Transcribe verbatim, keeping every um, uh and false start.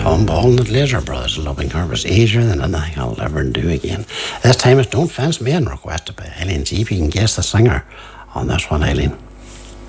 Tom Ball and the Glazer Brothers, Loving Her was easier than anything I'll ever do again. This time it's Don't Fence Me In, requested by Eileen. See if you can guess the singer on this one, Eileen.